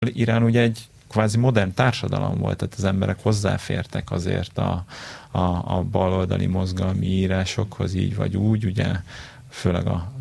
Irán ugye egy kvázi modern társadalom volt, tehát az emberek hozzáfértek azért a baloldali mozgalmi írásokhoz így vagy úgy, ugye főleg a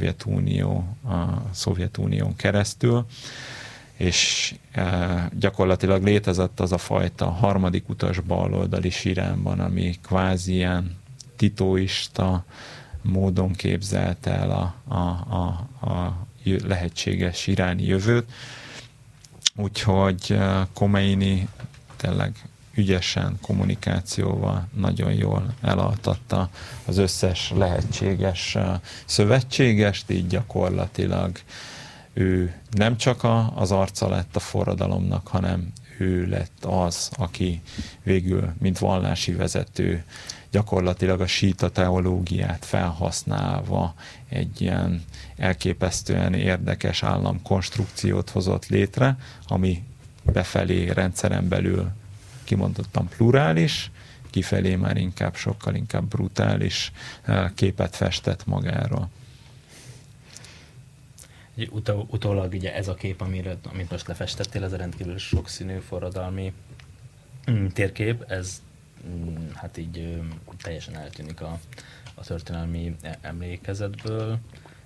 Szovjetunión keresztül, és gyakorlatilag létezett az a fajta harmadik utas baloldal is Iránban, ami kvázi ilyen titoista módon képzelt el a lehetséges iráni jövőt. Úgyhogy Khomeini tényleg ügyesen, kommunikációval nagyon jól elaltatta az összes lehetséges szövetségest, így gyakorlatilag ő nem csak az arca lett a forradalomnak, hanem ő lett az, aki végül, mint vallási vezető, gyakorlatilag a síta teológiát felhasználva egy ilyen elképesztően érdekes államkonstrukciót hozott létre, ami befelé rendszeren belül kimondottan plurális, kifelé már sokkal inkább brutális képet festett magáról. Utólag ugye ez a kép, amit most lefestettél, ez a rendkívül sokszínű forradalmi térkép, ez hát így teljesen eltűnik a történelmi emlékezetből,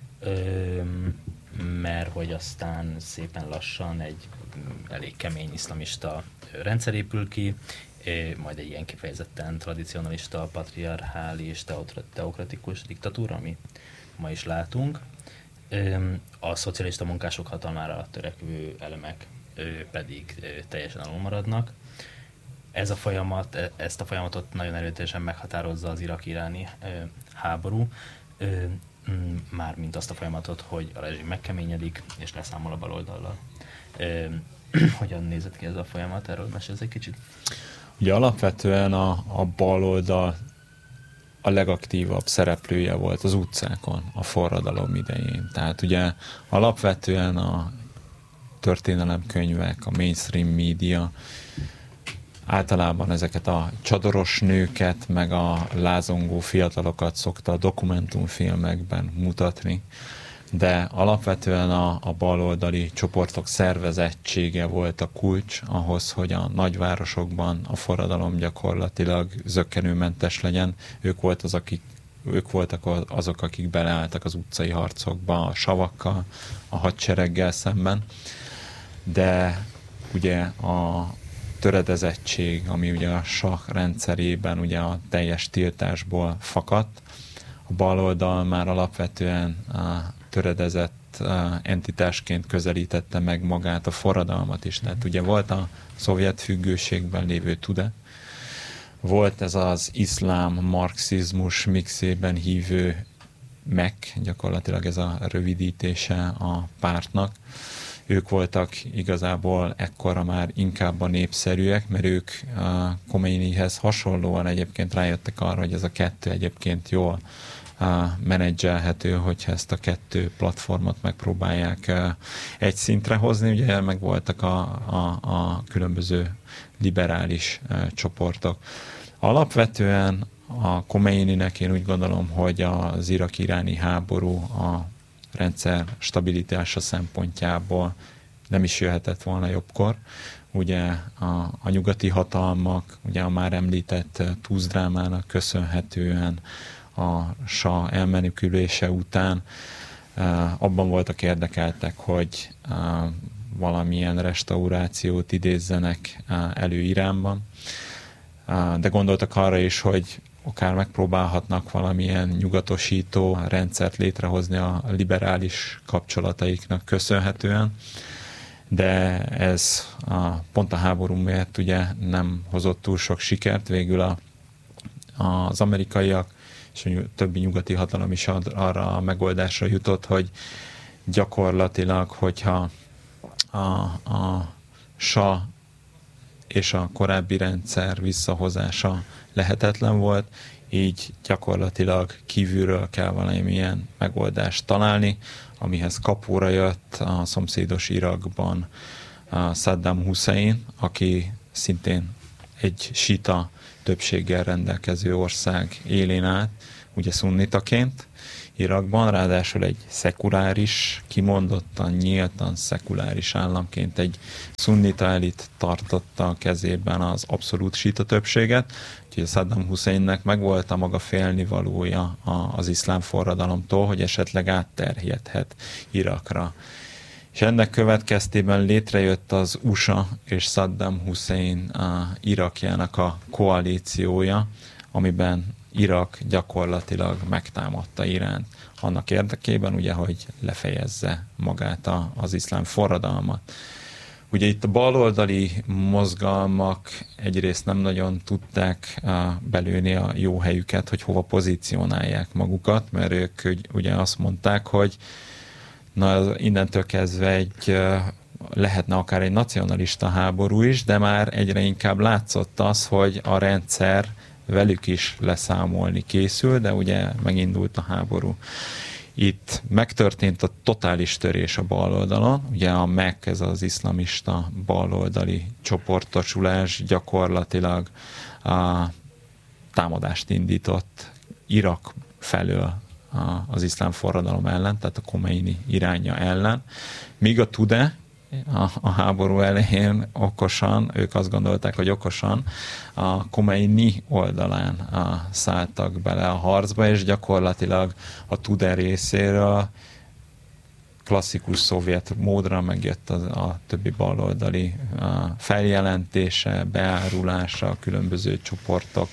mert hogy aztán szépen lassan egy elég kemény iszlamista rendszer épül ki, majd egy ilyen kifejezetten tradicionalista, patriarchális, teokratikus diktatúra, ami ma is látunk. A szocialista munkások hatalmára törekvő elemek pedig teljesen alul maradnak. Ezt a folyamatot nagyon erőteljesen meghatározza az iraki-iráni háború, mármint azt a folyamatot, hogy a rezsim megkeményedik, és leszámol a baloldallal. Hogyan nézett ki ez a folyamat? Erről mesélsz egy kicsit? Ugye alapvetően a baloldal a legaktívabb szereplője volt az utcákon a forradalom idején. Tehát ugye alapvetően a történelemkönyvek, a mainstream média általában ezeket a csadoros nőket, meg a lázongó fiatalokat szokta a dokumentumfilmekben mutatni, de alapvetően a baloldali csoportok szervezettsége volt a kulcs ahhoz, hogy a nagyvárosokban a forradalom gyakorlatilag zökkenőmentes legyen. Ők voltak azok, akik beleálltak az utcai harcokba a savakkal, a hadsereggel szemben, de ugye a töredezettség, ami ugye a sah rendszerében ugye a teljes tiltásból fakadt, a baloldal már alapvetően a töredezett entitásként közelítette meg magát a forradalmat is. Tehát ugye volt a szovjet függőségben lévő Tude, volt ez az iszlám marxizmus mixében hívő MEK, gyakorlatilag ez a rövidítése a pártnak. Ők voltak igazából ekkora már inkább a népszerűek, mert ők Khomeinihez hasonlóan egyébként rájöttek arra, hogy ez a kettő egyébként jól menedzselhető, hogyha ezt a kettő platformot megpróbálják egy szintre hozni. Ugye meg voltak a különböző liberális csoportok. Alapvetően a Khomeininek én úgy gondolom, hogy az iraki-iráni háború a rendszer stabilitása szempontjából nem is jöhetett volna jobbkor. Ugye a nyugati hatalmak, ugye a már említett Tooth-drámának köszönhetően a sah elmenekülése után abban voltak érdekeltek, hogy valamilyen restaurációt idézzenek elő Iránban, de gondoltak arra is, hogy akár megpróbálhatnak valamilyen nyugatosító rendszert létrehozni a liberális kapcsolataiknak köszönhetően, de ez pont a háború miatt ugye nem hozott túl sok sikert. Végül az amerikaiak és a többi nyugati hatalom is arra a megoldásra jutott, hogy gyakorlatilag, hogyha a sah és a korábbi rendszer visszahozása lehetetlen volt, így gyakorlatilag kívülről kell valamilyen megoldást találni, amihez kapóra jött a szomszédos Irakban Saddam Hussein, aki szintén egy síta többséggel rendelkező ország élén állt, ugye szunnitaként Irakban, ráadásul egy szekuláris, kimondottan, nyíltan szekuláris államként egy szunnita elit tartotta a kezében az abszolút síta többséget, úgyhogy Saddam Husseinnek megvolt a maga félnivalója az iszlám forradalomtól, hogy esetleg átterjedhet Irakra. És ennek következtében létrejött az USA és Saddam Hussein Irakjának a koalíciója, amiben Irak gyakorlatilag megtámadta Iránt annak érdekében, ugye, hogy lefejezze magát az iszlám forradalmat. Ugye itt a baloldali mozgalmak egyrészt nem nagyon tudták belőni a jó helyüket, hogy hova pozícionálják magukat, mert ők ugye azt mondták, hogy na, innentől kezdve lehetne akár egy nacionalista háború is, de már egyre inkább látszott az, hogy a rendszer velük is leszámolni készül, de ugye megindult a háború. Itt megtörtént a totális törés a baloldalon, ugye a MEK, ez az iszlamista baloldali csoportosulás gyakorlatilag támadást indított Irak felől az iszlám forradalom ellen, tehát a Khomeini irányja ellen, míg a Tudeh a háború elején okosan, ők azt gondolták, hogy okosan a Khomeini oldalán szálltak bele a harcba, és gyakorlatilag a Tudeh részéről klasszikus szovjet módra megjött a többi baloldali feljelentése, beárulása, különböző csoportok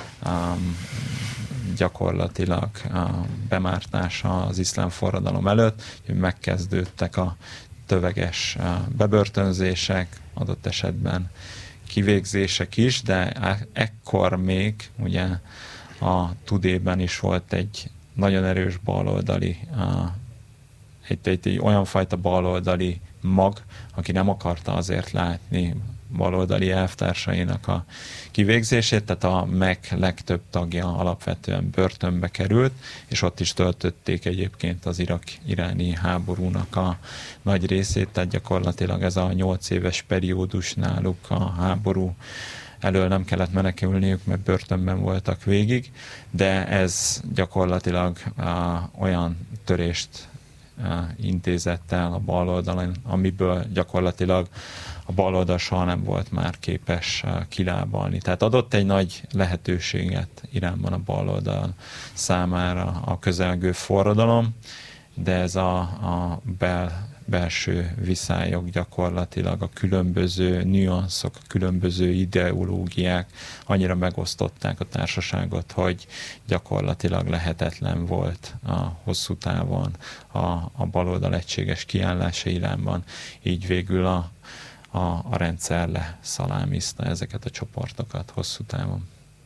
gyakorlatilag bemártása az iszlám forradalom előtt, hogy megkezdődtek a töveges bebörtönzések, adott esetben kivégzések is, de ekkor még ugye a Tudében is volt egy nagyon erős baloldali, egy olyan fajta baloldali mag, aki nem akarta azért látni baloldali elvtársainak a kivégzését, tehát a MEK legtöbb tagja alapvetően börtönbe került, és ott is töltötték egyébként az iráni háborúnak a nagy részét, tehát gyakorlatilag ez a 8 éves periódus náluk a háború elől nem kellett menekülniük, mert börtönben voltak végig, de ez gyakorlatilag olyan törést intézett el a baloldalon, amiből gyakorlatilag a baloldal soha nem volt már képes kilábalni. Tehát adott egy nagy lehetőséget Iránban a baloldal számára a közelgő forradalom, de ez a belső viszályok gyakorlatilag, a különböző nüanszok, a különböző ideológiák annyira megosztották a társaságot, hogy gyakorlatilag lehetetlen volt a hosszú távon a baloldal egységes kiállása Iránban, így végül a rendszer leszalámizta ezeket a csoportokat hosszú távon.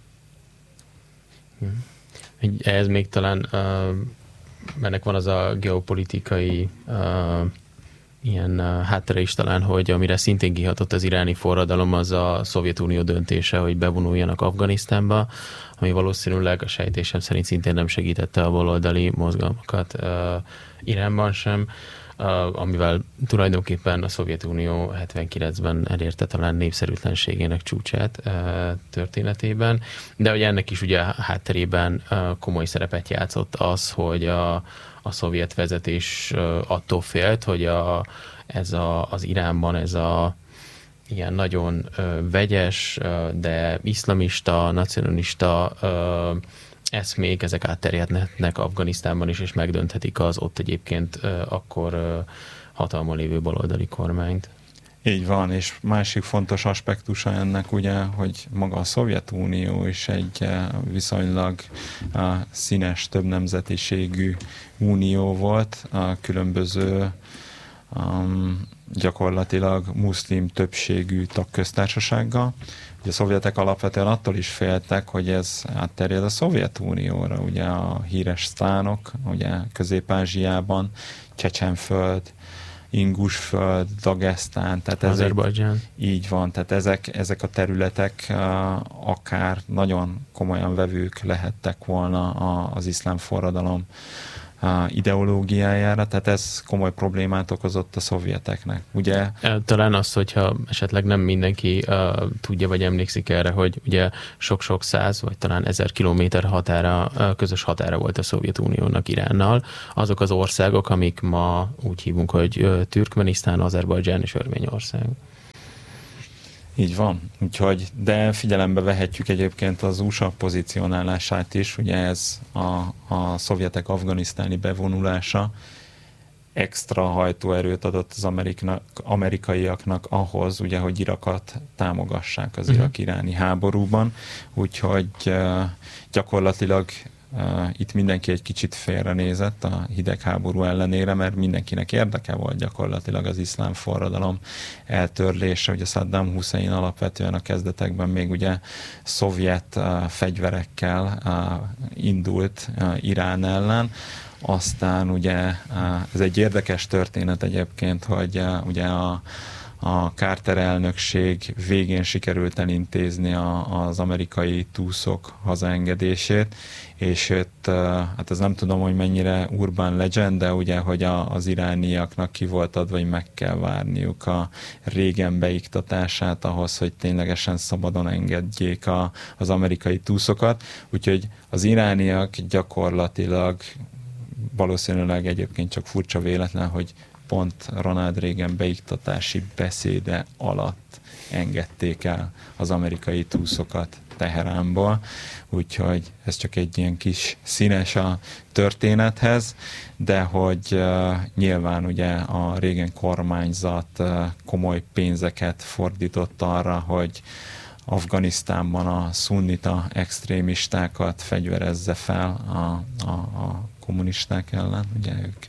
Ez még talán ennek van az a geopolitikai ilyen háttere is talán, hogy amire szintén kihatott az iráni forradalom, az a Szovjetunió döntése, hogy bevonuljanak Afganisztánba, ami valószínűleg a sejtésem szerint szintén nem segítette a baloldali mozgalmakat Iránban sem, amivel tulajdonképpen a Szovjetunió 79-ben elérte talán népszerűtlenségének csúcsát történetében, de hogy ennek is ugye hátterében komoly szerepet játszott az, hogy a szovjet vezetés attól félt, hogy az Iránban ez a ilyen nagyon vegyes, de iszlamista, nacionalista eszmék, ezek átterjednek Afganisztánban is, és megdönthetik az ott egyébként akkor hatalmon lévő baloldali kormányt. Így van, és másik fontos aspektusa ennek ugye, hogy maga a Szovjetunió is egy viszonylag színes, több nemzetiségű unió volt, a különböző gyakorlatilag muszlim többségű tagköztársasággal. Ugye a szovjetek alapvetően attól is féltek, hogy ez átterjed a Szovjetunióra, ugye a híres sztánok, ugye Közép-Ázsiában, Csecsenföld, Ingusföld, Dagesztán, tehát Azerbajdzsán. Így van, tehát ezek a területek akár nagyon komolyan vevők lehettek volna az iszlám forradalom ideológiájára, tehát ez komoly problémát okozott a szovjeteknek. Ugye? Talán az, hogyha esetleg nem mindenki tudja vagy emlékszik erre, hogy ugye sok-sok száz, vagy talán 1000 kilométer közös határa volt a Szovjetuniónak Iránnal. Azok az országok, amik ma úgy hívunk, hogy Türkmenisztán, Azerbajdzsán és Örményország. Így van, úgyhogy, de figyelembe vehetjük egyébként az USA pozícionálását is, ugye ez a szovjetek afganisztáni bevonulása extra hajtóerőt adott az amerikaiaknak ahhoz, ugye, hogy Irakot támogassák az irak-iráni háborúban, úgyhogy gyakorlatilag itt mindenki egy kicsit félrenézett a hidegháború ellenére, mert mindenkinek érdeke volt gyakorlatilag az iszlám forradalom eltörlése. Ugye Saddam Hussein alapvetően a kezdetekben még ugye szovjet fegyverekkel indult Irán ellen. Aztán ugye ez egy érdekes történet egyébként, hogy ugye a Carter elnökség végén sikerült elintézni az amerikai túszok hazaengedését, és itt, hát ez nem tudom, hogy mennyire urban legend, de ugye, hogy az irániaknak ki volt adva, hogy meg kell várniuk a régen beiktatását ahhoz, hogy ténylegesen szabadon engedjék az amerikai túszokat. Úgyhogy az irániak gyakorlatilag valószínűleg egyébként csak furcsa véletlen, hogy pont Ronald Reagan beiktatási beszéde alatt engedték el az amerikai túszokat Teheránból, úgyhogy ez csak egy ilyen kis színes a történethez, de hogy nyilván ugye a Reagan kormányzat komoly pénzeket fordított arra, hogy Afganisztánban a szunnita extrémistákat fegyverezze fel a kommunisták ellen. Ugye ők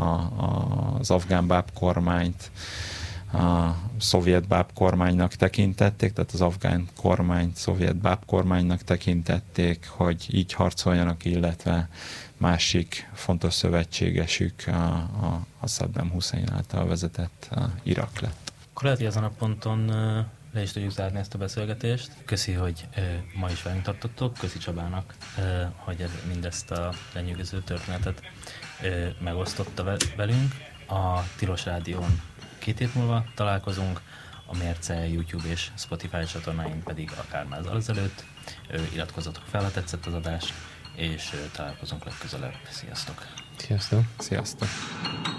az afgán báb kormányt a szovjet báb kormánynak tekintették, tehát az afgán kormányt szovjet báb kormánynak tekintették, hogy így harcoljanak, illetve másik fontos szövetségesük a Saddam Hussein által vezetett Irak lett. Akkor lehet, hogy ezen a ponton le is tudjuk zárni ezt a beszélgetést. Köszi, hogy ma is velünk tartottok. Köszi Csabának, hogy mindezt a lenyűgöző történetet megosztotta velünk. A Tilos Rádión 2 hét múlva találkozunk, a Mérce YouTube és Spotify csatornáin pedig akár már az ezelőtt. Iratkozzatok fel, ha tetszett az adás, és találkozunk legközelebb. Sziasztok! Sziasztok! Sziasztok!